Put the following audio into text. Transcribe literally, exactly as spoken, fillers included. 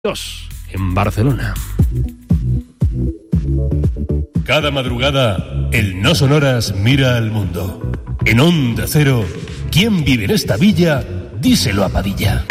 dos en Barcelona. Cada madrugada, el No Sonoras mira al mundo. En Onda Cero, ¿quién vive en esta villa? Díselo a Padilla.